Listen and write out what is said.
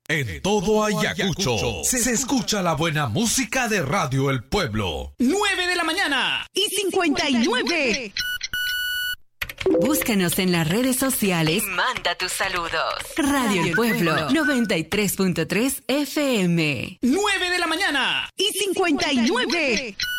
En todo Ayacucho se escucha la buena música de Radio El Pueblo. 9 de la mañana y 59. Búscanos en las redes sociales y manda tus saludos. Radio El Pueblo 93.3 FM. 9 de la mañana y 59.